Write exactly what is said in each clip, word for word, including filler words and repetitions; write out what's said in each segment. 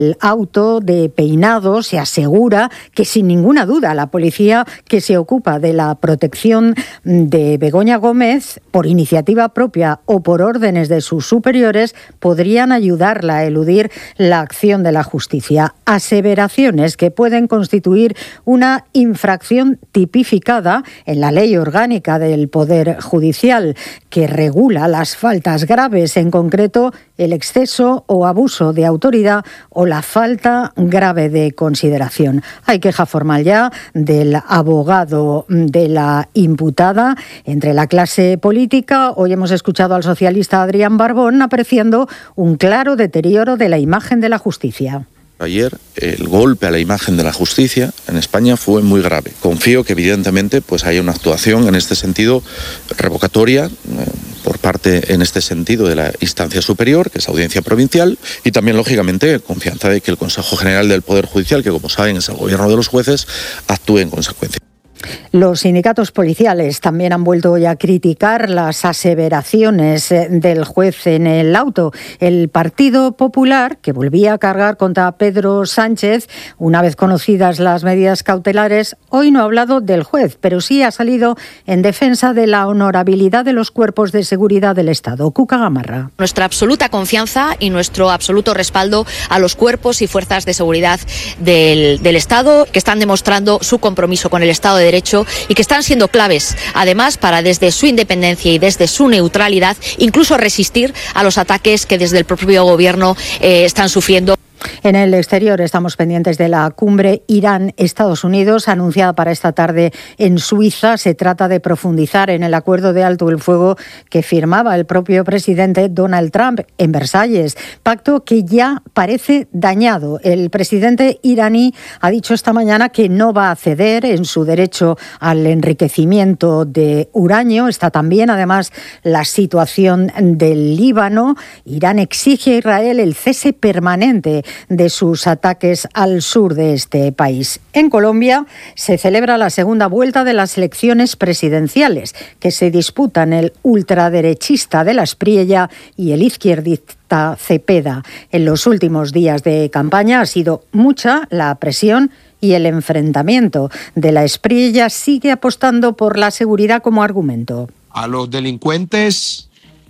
el auto de peinado. Se asegura que sin ninguna duda la policía que se ocupa de la protección de Begoña Gómez, por iniciativa propia o por órdenes de sus superiores, podrían ayudarla a eludir la acción de la justicia. Aseveraciones que pueden constituir una infracción tipificada en la Ley Orgánica del Poder Judicial, que regula las faltas graves, en concreto el exceso o abuso de autoridad o la falta grave de consideración. Hay queja formal ya del abogado de la imputada entre la clase política. Hoy hemos escuchado al socialista Adrián Barbón apreciando un claro deterioro de la imagen de la justicia. Ayer el golpe a la imagen de la justicia en España fue muy grave. Confío que evidentemente pues haya una actuación en este sentido revocatoria eh, por parte en este sentido de la instancia superior, que es la Audiencia Provincial, y también lógicamente confianza de que el Consejo General del Poder Judicial, que como saben es el gobierno de los jueces, actúe en consecuencia. Los sindicatos policiales también han vuelto hoy a criticar las aseveraciones del juez en el auto. El Partido Popular, que volvía a cargar contra Pedro Sánchez, una vez conocidas las medidas cautelares, hoy no ha hablado del juez, pero sí ha salido en defensa de la honorabilidad de los cuerpos de seguridad del Estado. Cuca Gamarra. Nuestra absoluta confianza y nuestro absoluto respaldo a los cuerpos y fuerzas de seguridad del, del Estado, que están demostrando su compromiso con el Estado de Derecho y que están siendo claves, además, para desde su independencia y desde su neutralidad, incluso resistir a los ataques que desde el propio gobierno eh, están sufriendo. En el exterior estamos pendientes de la cumbre Irán-Estados Unidos anunciada para esta tarde en Suiza. Se trata de profundizar en el acuerdo de alto el fuego que firmaba el propio presidente Donald Trump en Versalles, pacto que ya parece dañado. El presidente iraní ha dicho esta mañana que no va a ceder en su derecho al enriquecimiento de uranio. Está también, además, la situación del Líbano. Irán exige a Israel el cese permanente de sus ataques al sur de este país. En Colombia se celebra la segunda vuelta de las elecciones presidenciales, que se disputan el ultraderechista de la Espriella y el izquierdista Cepeda. En los últimos días de campaña ha sido mucha la presión y el enfrentamiento. De la Espriella sigue apostando por la seguridad como argumento. A los delincuentes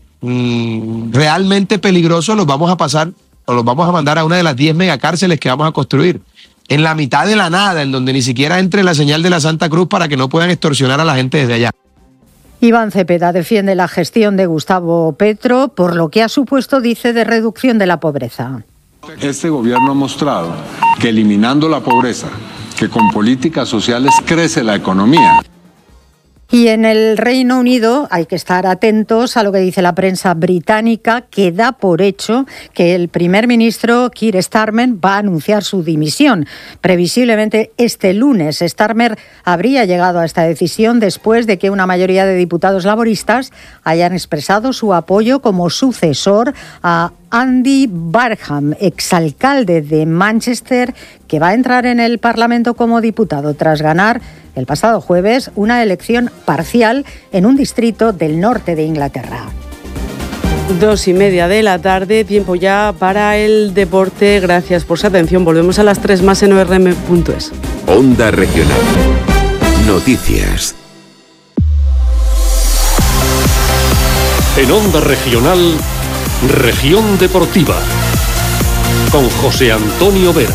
mmm, realmente peligrosos los vamos a pasar o los vamos a mandar a una de las diez megacárceles que vamos a construir, en la mitad de la nada, en donde ni siquiera entre la señal de la Santa Cruz para que no puedan extorsionar a la gente desde allá. Iván Cepeda defiende la gestión de Gustavo Petro por lo que ha supuesto, dice, de reducción de la pobreza. Este gobierno ha mostrado que eliminando la pobreza, que con políticas sociales crece la economía. Y en el Reino Unido hay que estar atentos a lo que dice la prensa británica, que da por hecho que el primer ministro Keir Starmer va a anunciar su dimisión. Previsiblemente este lunes. Starmer habría llegado a esta decisión después de que una mayoría de diputados laboristas hayan expresado su apoyo como sucesor a Andy Barham, exalcalde de Manchester, que va a entrar en el Parlamento como diputado tras ganar el pasado jueves una elección parcial en un distrito del norte de Inglaterra. Dos y media de la tarde, tiempo ya para el deporte. Gracias por su atención. Volvemos a las tres más en o r m punto es. Onda Regional. Noticias. En Onda Regional, Región Deportiva, con José Antonio Vera.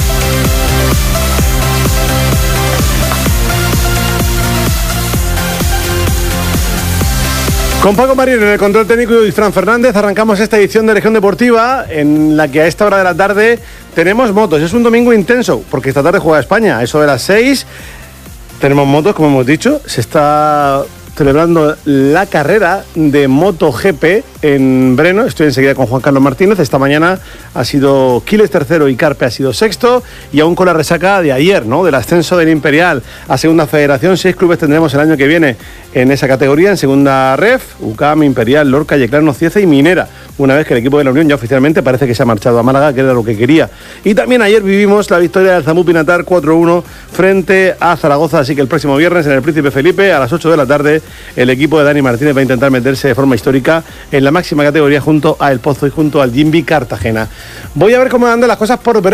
Con Paco Marín en el control técnico y Fran Fernández arrancamos esta edición de Región Deportiva en la que a esta hora de la tarde tenemos motos. Es un domingo intenso porque esta tarde juega España, eso de las seis. Tenemos motos, como hemos dicho, se está celebrando la carrera de MotoGP en Breno. Estoy enseguida con Juan Carlos Martínez. Esta mañana ha sido Quiles tercero y Carpe ha sido sexto, y aún con la resaca de ayer, ¿no?, del ascenso del Imperial a Segunda Federación. Seis clubes tendremos el año que viene en esa categoría, en Segunda Ref: U C A M, Imperial, Lorca, Yeclano, Cieza y Minera, una vez que el equipo de la Unión ya oficialmente parece que se ha marchado a Málaga, que era lo que quería. Y también ayer vivimos la victoria del Zambu Pinatar cuatro uno frente a Zaragoza, así que el próximo viernes en el Príncipe Felipe a las ocho de la tarde el equipo de Dani Martínez va a intentar meterse de forma histórica en la máxima categoría junto a El Pozo y junto al Jimbi Cartagena. Voy a ver cómo andan las cosas por